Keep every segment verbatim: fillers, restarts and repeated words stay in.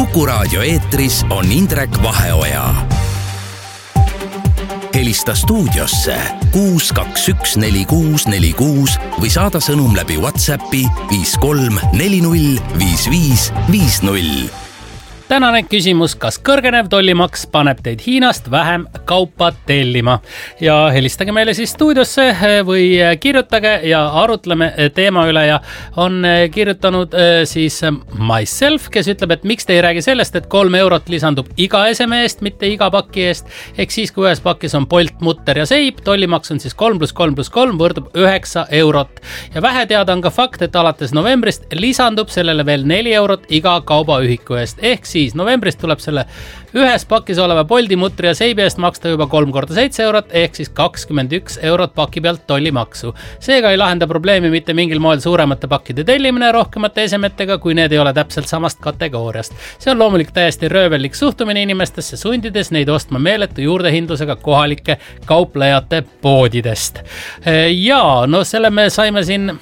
Kuku Raadio eetris on Indrek Vaheoja. Helista stuudiosse kuus kaks üks neli kuus neli kuus või saada sõnum läbi WhatsAppi viis kolm neli null viis viis viis null. Tänane küsimus, kas kõrgenev tollimaks paneb teid Hiinast vähem kaupa tellima? Ja helistage meile siis stuudiosse või kirjutage ja arutleme teema üle. Ja on kirjutanud siis Myself, kes ütleb, et miks te ei räägi sellest, et kolm eurot lisandub iga eseme eest, mitte iga paki eest. Ehk siis, kui ühes pakis on polt, mutter ja seip, tollimaks on siis kolm pluss kolm pluss kolm võrdub üheksa eurot. Ja vähe teada on ka fakt, et alates novembrist lisandub sellele veel neli eurot iga kaubaühiku eest. Ehk siis novembrist tuleb selle ühes pakis oleva poldi, mutri ja seibi eest maksta juba kolm korda seitse eurot, ehk siis kakskümmend üks eurot paki pealt tollimaksu. Seega ei lahenda probleemi mitte mingil moel suuremate pakkide tellimine rohkemate esemetega, kui need ei ole täpselt samast kategooriast. See on loomulik täiesti röövellik suhtumine inimestesse, sundides neid ostma meeletu juurdehindlusega kohalike kauplejate poodidest. Ja no selle me saime siin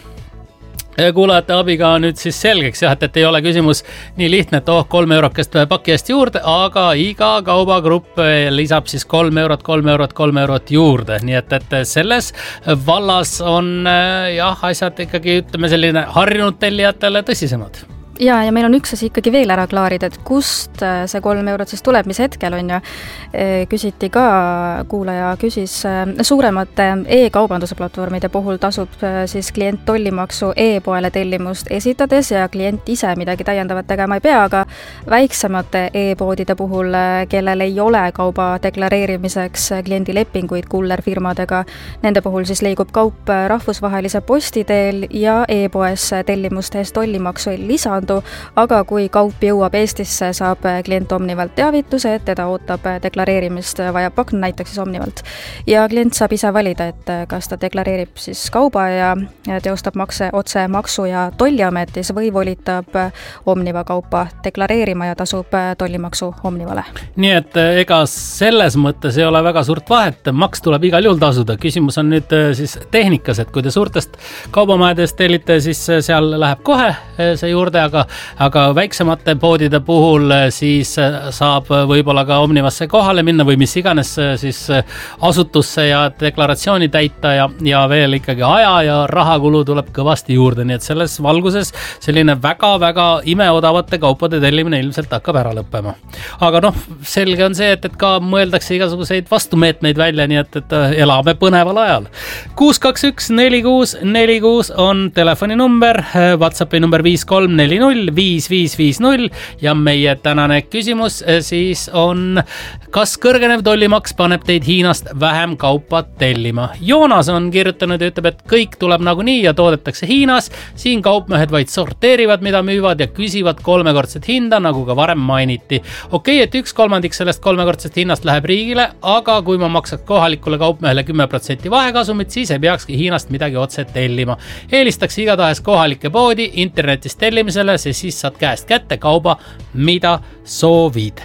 kuulajate abiga nüüd siis selgeks, jah, et ei ole küsimus nii lihtne, et oh, kolm eurokest paki eest juurde, aga iga kaubagrupp lisab siis kolm eurot, kolm eurot, kolm eurot juurde. Nii et, et selles vallas on jah, asjad ikkagi, ütleme, selline harjunud tellijatele tõsisemad. Ja, ja meil on üks asi ikkagi veel ära klaarida, et kust see kolm eurot siis tuleb, mis hetkel on ja küsiti ka, kuulaja küsis, suuremate e-kaubanduse platvormide puhul tasub siis klient tollimaksu e-poele tellimust esitades ja klient ise midagi täiendavat tegema ei pea, aga väiksemate e-poodide puhul, kellel ei ole kauba deklareerimiseks kliendi lepinguid kullerfirmadega, nende puhul siis liigub kaup rahvusvahelise posti teel ja e-poes tellimuste eest tollimaksu ei lisandu. Aga kui kaup jõuab Eestisse, saab klient Omnivalt teavituse, et teda ootab deklareerimist vaja pakk, näiteks siis Omnivalt. Ja klient saab ise valida, et kas ta deklareerib siis kauba ja teostab makse otse maksu- ja tolliametis või volitab Omniva kaupa deklareerima ja tasub tollimaksu Omnivale. Nii et ega selles mõttes ei ole väga suurt vahet, maks tuleb igal juhul tasuda. Küsimus on nüüd siis tehnikas, et kui te suurtest kaubamajadest tellite, siis seal läheb kohe see juurde, aga aga väiksemate poodide puhul siis saab võib-olla ka Omnivasse kohale minna või mis iganes siis asutusse ja deklaratsiooni täita ja, ja veel ikkagi aja ja rahakulu tuleb kõvasti juurde, nii et selles valguses selline väga-väga imeodavate kaupade tellimine ilmselt hakkab ära lõppema. Aga noh, selge on see, et, et ka mõeldakse igasuguseid vastumeetmeid välja, nii et, et elame põneval ajal. kuus kaks üks neli kuus neli kuus on telefoninumber, WhatsAppi number viis kolm neli null viis viis viis null ja meie tänane küsimus siis on, kas kõrgenev tollimaks paneb teid Hiinast vähem kaupa tellima? Joonas on kirjutanud ja ütleb, et kõik tuleb nagunii ja toodetakse Hiinas, siin kaupmehed vaid sorteerivad, mida müüvad ja küsivad kolmekordset hinda, nagu ka varem mainiti. Okei, et üks kolmandik sellest kolmekordsest hinnast läheb riigile, aga kui ma maksaks kohalikule kaupmehele kümme protsenti vahekasumit, siis ei peakski Hiinast midagi otse tellima. Eelistaks igatahes kohalike poodi internetis tellimisele, see siis saad käest kätte kauba, mida soovid.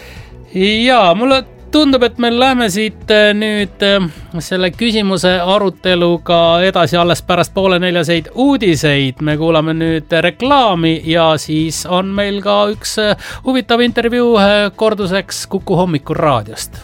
Ja mulle tundub, et me läheme siit nüüd selle küsimuse aruteluga edasi alles pärast poole neljaseid uudiseid. Me kuulame nüüd reklaami ja siis on meil ka üks huvitav intervjuu korduseks Kuku Hommiku raadiost.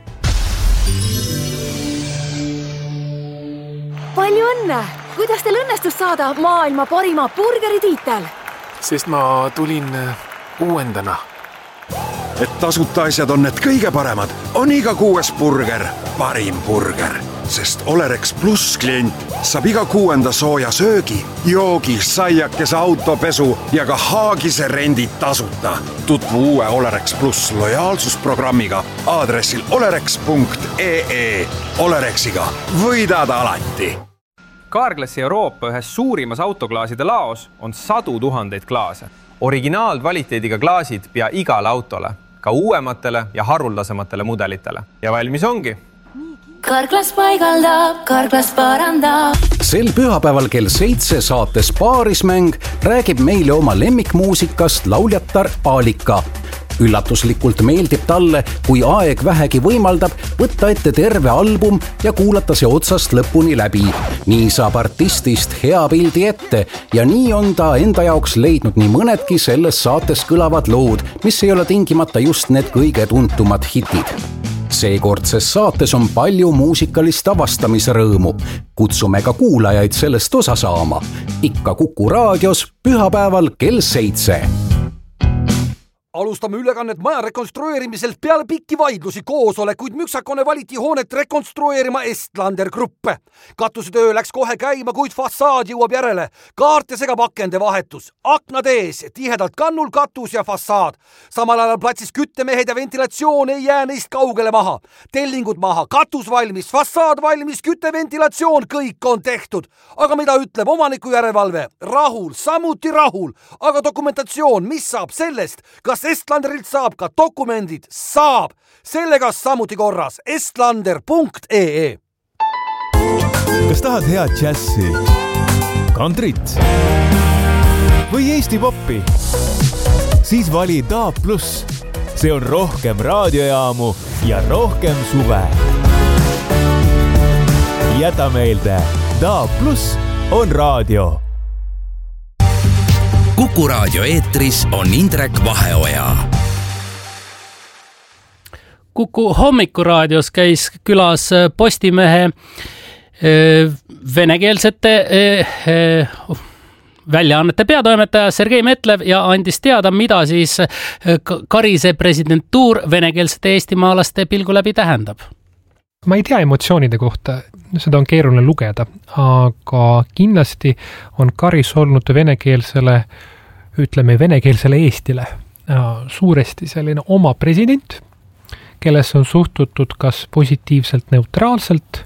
Palju õnne! Kuidas teil õnnestus saada maailma parima burgeri tiitel? Sest ma tulin uuendana. Et tasuta asjad on need kõige paremad, on iga kuues burger parim burger. Sest Olerex Plus klient saab iga kuuenda sooja söögi, joogi, saiakese, autopesu ja ka haagise rendid tasuta. Tutvu uue Olerex Plus lojaalsusprogrammiga aadressil olerex punkt ee. Olerexiga võidad alati. Carglassi Euroopa ühes suurimas autoklaaside laos on sadu tuhandeid klaase. Originaalkvaliteediga klaasid pea igale autole, ka uuematele ja haruldasematele mudelitele. Ja valmis ongi. Carglass paigaldab, Carglass parandab. Sel pühapäeval kell seitse saates Paarismäng räägib meile oma lemmikmuusikast lauljatar Alika. üllatuslikult meeldib talle, kui aeg vähegi võimaldab, võtta ette terve album ja kuulata see otsast lõpuni läbi. Nii saab artistist hea pildi ette ja nii on ta enda jaoks leidnud nii mõnedki selles saates kõlavad lood, mis ei ole tingimata just need kõige tuntumad hitid. Seekordses saates on palju muusikalist avastamisrõõmu. Kutsume ka kuulajaid sellest osa saama. Ikka Kuku raadios pühapäeval kell seitse. Alustame ülekannet maja rekonstrueerimiselt peale pikki vaidlusi koosolekuid müksakone valiti hoonet rekonstrueerima Estlander Gruppe. Katusetöö läks kohe käima, kuid fassaad jõuab järele. Kaarte segab akende vahetus. Aknad ees, tihedalt kannul katus ja fassaad. Samal ajal platsis küttemehed ja ventilatsioon ei jää neist kaugele maha. Tellingud maha, katus valmis, fassaad valmis, kütteventilatsioon, kõik on tehtud. Aga mida ütleb omaniku järelevalve? Rahul, samuti rahul. Aga dokumentatsioon, mis saab sellest? Kas Estlanderilt saab ka dokumendid? Saab! Sellega samuti korras. estlander punkt ee. Kas tahad head džässi, kantrit või Eesti poppi? Siis vali D A B plus. See on rohkem raadiojaamu ja rohkem suve. Jäta meelde, D A B plus on raadio. Kuku raadio eetris on Indrek Vaheoja. Kuku hommikuraadios käis külas Postimehe venekeelsete väljaannete peatoimetaja Sergei Metlev ja andis teada, mida siis Karise presidentuur venekeelsete eestimaalaste pilgu läbi tähendab. Ma ei tea emotsioonide kohta, seda on keeruline lugeda, aga kindlasti on Karis olnud venekeelsele, ütleme venekeelsele Eestile suuresti selline oma president, kelles on suhtutud kas positiivselt neutraalselt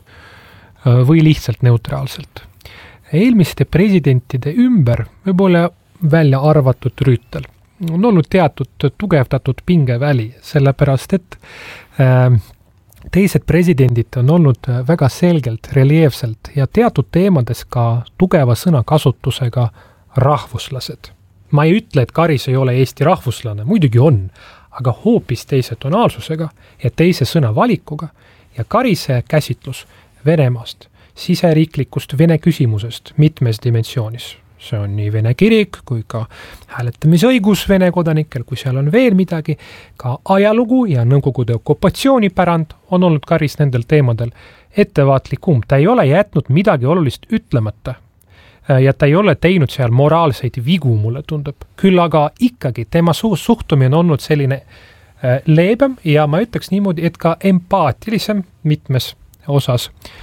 või lihtsalt neutraalselt. Eelmiste presidentide ümber võib-olla välja arvatud Rüütel on olnud teatud tugevdatud pingeväli, sellepärast et äh, teised presidendid on olnud väga selgelt, reljeefselt ja teatud teemades ka tugeva sõnakasutusega rahvuslased. Ma ei ütle, et Karis ei ole Eesti rahvuslane, muidugi on, aga hoopis teise tonaalsusega ja teise sõnavalikuga ja Karise käsitlus Venemaast, siseriiklikust Vene küsimusest mitmes dimensioonis. See on nii Vene kirik kui ka hääletamisõigus Vene kodanikel, kui seal on veel midagi, ka ajalugu ja Nõukogude okupatsioonipärand on olnud Karis nendel teemadel ettevaatlikum. Ta ei ole jätnud midagi olulist ütlemata ja ta ei ole teinud seal moraalseid vigu, mulle tundub. Küll aga ikkagi tema suhtumine on olnud selline leebem ja ma ütleks niimoodi, et ka empaatilisem mitmes osas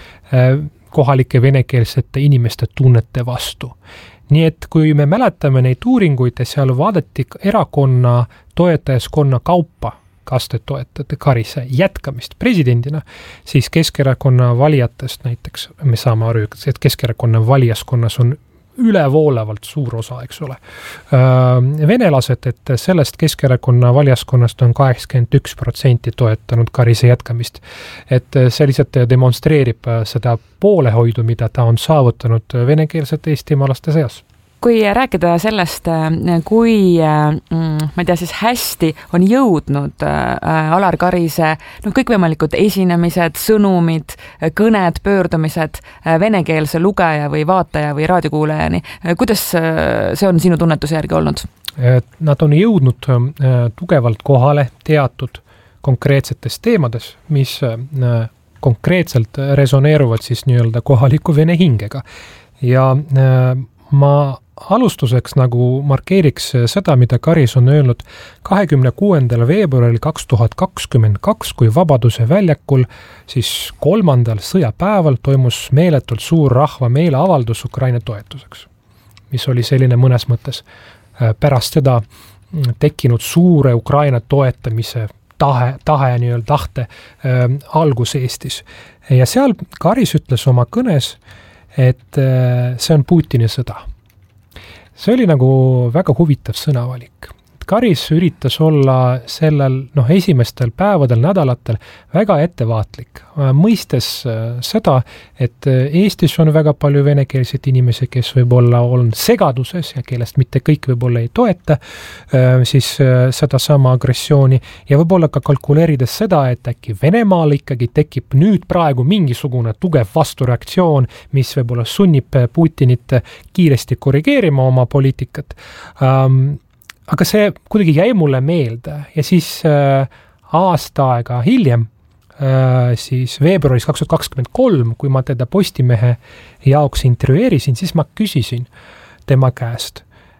kohalike venekeelsete inimeste tunnete vastu. Nii et kui me mäletame neid uuringuid ja seal vaadati erakonna toetajaskonna kaupa, kas te toetate Karise jätkamist presidendina, siis Keskerakonna valijatest näiteks, me saame aru, et Keskerakonna valijaskonnas on ülevoolevalt suur osa, eks ole. Venelased, et sellest Keskerakonna valijaskonnast on kaheksakümmend üks protsenti toetanud Karise jätkamist. Et see lihtsalt demonstreerib seda poolehoidu, mida ta on saavutanud venekeelsete eestimaalaste seas. Kui rääkida sellest, kui ma ei tea, siis hästi on jõudnud Alar Karise no, kõikvõimalikud esinemised, sõnumid, kõned, pöördumised venekeelse lugeja või vaataja või raadiokuulajani. Kuidas see on sinu tunnetuse järgi olnud? Nad on jõudnud tugevalt kohale teatud konkreetsetes teemades, mis konkreetselt resoneeruvad siis nii-öelda kohaliku vene hingega. Ja ma alustuseks nagu markeeriks seda, mida Karis on öelnud kahekümne kuuendal veebruaril kaks tuhat kakskümmend kaks, kui Vabaduse väljakul, siis kolmandal sõjapäeval toimus meeletult suur rahva meeleavaldus Ukraina toetuseks, mis oli selline mõnes mõttes pärast seda tekkinud suure Ukraina toetamise tahe, tahe nii-öelda tahte äh, algus Eestis. Ja seal Karis ütles oma kõnes, et äh, see on Putini sõda. See oli nagu väga huvitav sõnavalik. Karis üritas olla sellel noh, esimestel päevadel, nädalatel väga ettevaatlik, mõistes seda, et Eestis on väga palju venekeelseid inimesi, kes võib-olla on segaduses ja kellest mitte kõik võib-olla ei toeta siis seda sama agressiooni ja võib-olla ka kalkuleerides seda, et äkki Venemaal ikkagi tekib nüüd praegu mingisugune tugev vastureaktsioon, mis võib-olla sunnib Putinit kiiresti korrigeerima oma poliitikat. Um, aga see kuidagi jäi mulle meelde ja siis äh, aasta aega hiljem, äh, siis veebruaris kaks tuhat kakskümmend kolm, kui ma teda Postimehe jaoks intervjueerisin, siis ma küsisin tema käest,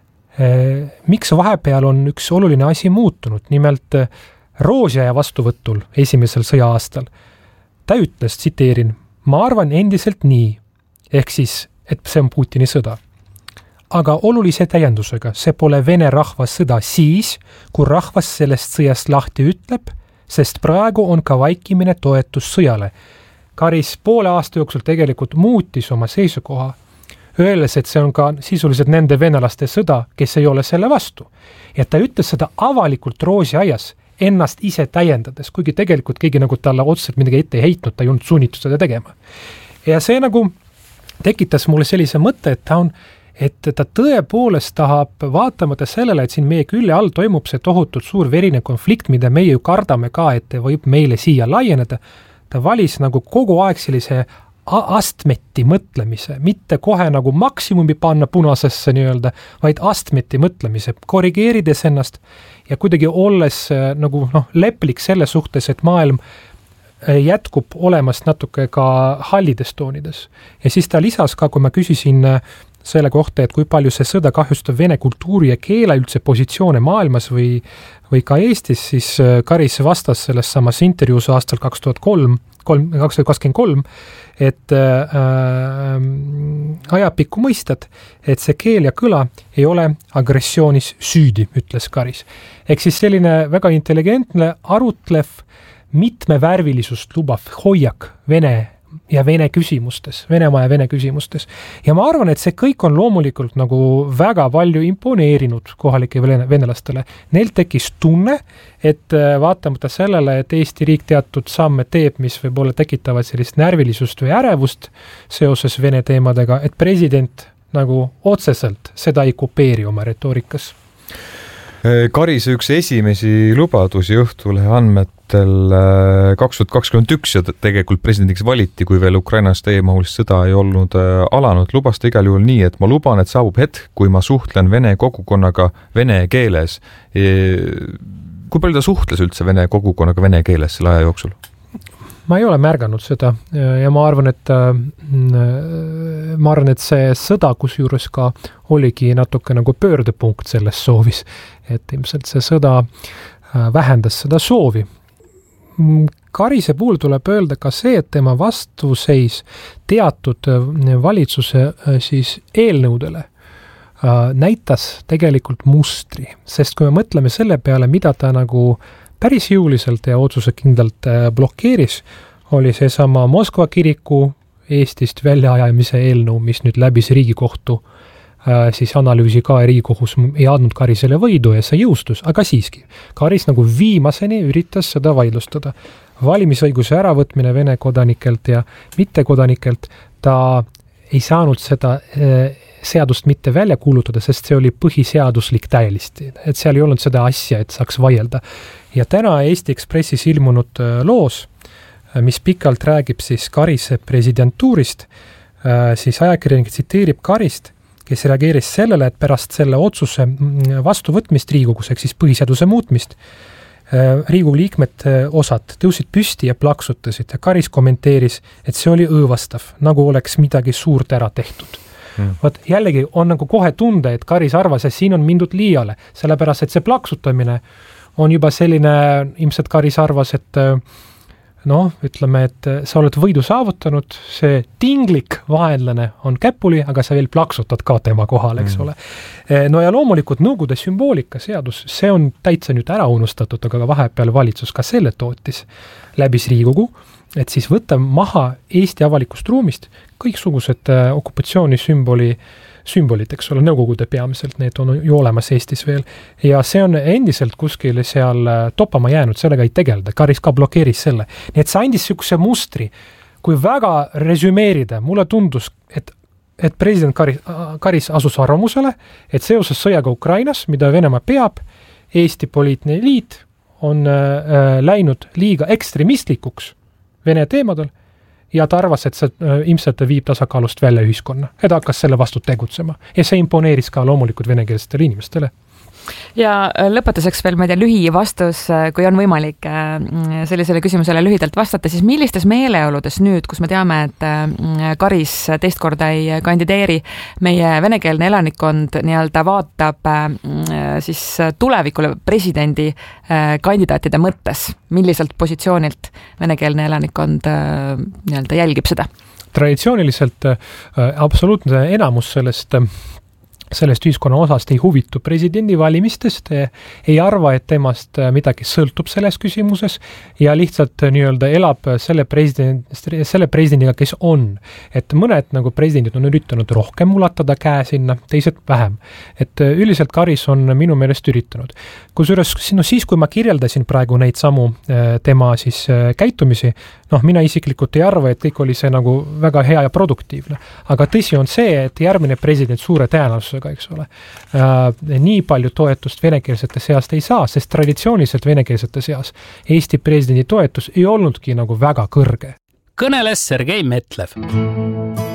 äh, miks vahepeal on üks oluline asi muutunud, nimelt äh, Roosiaja vastuvõtul esimesel sõja-aastal. Ta ütles, tsiteerin, ma arvan endiselt nii, ehk siis, et see on Putini sõda. Aga olulise täiendusega, see pole Vene rahva sõda siis, kui rahvas sellest sõjast lahti ütleb, sest praegu on ka vaikimine toetus sõjale. Karis poole aasta jooksul tegelikult muutis oma seisukoha, öeldes, et see on ka sisuliselt nende venelaste sõda, kes ei ole selle vastu. Ja ta ütles seda avalikult Roosiaias, ennast ise täiendades, kuigi tegelikult keegi nagu talle otseselt midagi ette ei heitnud, ta ei olnud sunnitud seda tegema. Ja see nagu tekitas mulle sellise mõtte, et ta on et ta tõepoolest tahab vaatamata sellele, et siin meie külje all toimub see tohutult suur verine konflikt, mida meie ju kardame ka, et võib meile siia laieneda, ta valis nagu kogu aeg sellise astmeti mõtlemise, mitte kohe nagu maksimumi panna punasesse nii-öelda, vaid astmeti mõtlemise, korrigeerides ennast ja kuidagi olles nagu noh, leplik selle suhtes, et maailm jätkub olemast natuke ka hallides toonides. Ja siis ta lisas ka, kui ma küsisin selle kohta, et kui palju see sõda kahjustab vene kultuuri ja keele üldse positsioone maailmas või, või ka Eestis, siis Karis vastas selles samas intervjuus aastal kaks tuhat kolm, kaks tuhat kakskümmend kolm, et äh, ajapikku mõistad, et see keel ja kõla ei ole agressioonis süüdi, ütles Karis. Ehk siis selline väga intelligentne, arutlev, mitmevärvilisust lubav hoiak vene ja vene küsimustes, Venemaa ja vene küsimustes. Ja ma arvan, et see kõik on loomulikult nagu väga palju imponeerinud kohalike venelastele. Neil tekkis tunne, et vaatamata sellele, et Eesti riik teatud samme teeb, mis võib-olla tekitavad sellist närvilisust või ärevust seoses vene teemadega, et president nagu otseselt seda ei kopeeri oma retoorikas. Karise üks esimesi lubadusi Õhtulehe andmetel kaks tuhat kakskümmend üks ja tegelikult presidendiks valiti, kui veel Ukrainas täiemahulist sõda ei olnud alanud, lubas ta igal juhul nii, et ma luban, et saabub hetk, kui ma suhtlen vene kogukonnaga vene keeles. Kui palju ta suhtles üldse vene kogukonnaga vene keeles selle aja jooksul? Ma ei ole märganud seda ja ma arvan, et ma arvan, et see sõda, kus juures ka oligi natuke nagu pöördepunkt selles soovis, et ilmselt see sõda vähendas seda soovi. Karise puhul tuleb öelda ka see, et tema vastuseis teatud valitsuse siis eelnõudele näitas tegelikult mustri, sest kui me mõtleme selle peale, mida ta nagu päris jõuliselt ja otsusekindlalt blokeeris, oli see sama Moskva kiriku Eestist väljaajamise eelnõu, mis nüüd läbis Riigikohtu siis analüüsi ka ja Riigikohus ei andnud Karisele võidu ja see jõustus, aga siiski. Karis nagu viimaseni üritas seda vaidlustada. Valimisõiguse äravõtmine Vene kodanikelt ja mittekodanikelt, ta ei saanud seda seadust mitte välja kuulutada, sest see oli põhiseaduslik täielisti. Et seal ei olnud seda asja, et saaks vaielda. Ja täna Eesti Ekspressis ilmunud loos, mis pikalt räägib siis Karise presidentuurist, siis ajakirjanik tsiteerib Karist, kes reageeris sellele, et pärast selle otsuse vastuvõtmist Riigikogus, ehk siis põhiseaduse muutmist, Riigikogu liikmed osad tõusid püsti ja plaksutasid ja Karis kommenteeris, et see oli õõvastav, nagu oleks midagi suurt ära tehtud. Hmm. Vaat jällegi on nagu kohe tunde, et Karis arvas, et siin on mindud liiale, sellepärast, et see plaksutamine on juba selline, ilmselt Karis arvas, et noh, ütleme, et sa oled võidu saavutanud, see tinglik vaenlane on käpuli, aga sa veel plaksutad ka tema kohal, eks mm. ole. No ja loomulikult Nõukogude sümboolika seadus, see on täitsa nüüd ära unustatud, aga vahepeal valitsus ka selle tootis läbis Riigikogu, et siis võtta maha Eesti avalikust ruumist kõiksugused okupatsioonisümboli sümbolid, eks ole, nõukogude peamiselt, need on ju olemas Eestis veel. Ja see on endiselt kuskil seal toppama jäänud, sellega ei tegelda, Karis ka blokeeris selle. Nii et see andis sihukese mustri, kui väga resümeerida, mulle tundus, et et president Karis, Karis asus arvamusele, et seoses sõjaga Ukrainas, mida Venemaa peab, Eesti poliitiline liit on äh, läinud liiga ekstremistlikuks Vene teemadel ja ta arvas, et see äh, ilmselt viib tasakaalust välja ühiskonna. Ja ta hakkas selle vastu tegutsema. Ja see imponeeris ka loomulikult venekeelsetele inimestele. Ja lõpetuseks veel, ma ei tea, lühi vastus, kui on võimalik sellisele küsimusele lühidalt vastata, siis millistes meeleoludes nüüd, kus me teame, et Karis teist korda ei kandideeri, meie venekeelne elanikkond nii-öelda vaatab siis tulevikule presidendi kandidaatide mõttes, milliselt positsioonilt venekeelne elanikkond nii-öelda jälgib seda? Traditsiooniliselt absoluutne enamus sellest sellest ühiskonna osast ei huvitu presidendi valimistest, ei arva, et temast midagi sõltub selles küsimuses ja lihtsalt nii-öelda elab selle, president, selle presidendiga, kes on. Et mõned nagu presidendid on üritanud rohkem ulatada käe sinna, teised vähem. Et üldiselt Karis on minu meelest üritanud. Kusjuures no siis, kui ma kirjeldasin praegu neid samu tema siis käitumisi, noh, mina isiklikult ei arva, et kõik oli see nagu väga hea ja produktiivne. Aga tõsi on see, et järgmine president suure tõenäosusega, eks ole, nii palju toetust venekeelsete seast ei saa, sest traditsiooniliselt venekeelsete seas Eesti presidendi toetus ei olnudki nagu väga kõrge. Kõneles Sergei Metlev.